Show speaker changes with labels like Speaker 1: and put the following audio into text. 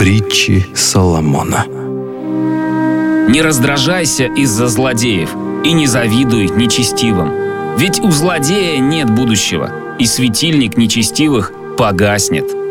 Speaker 1: Притчи Соломона.
Speaker 2: Не раздражайся из-за злодеев и не завидуй нечестивым. Ведь у злодея нет будущего, и светильник нечестивых погаснет.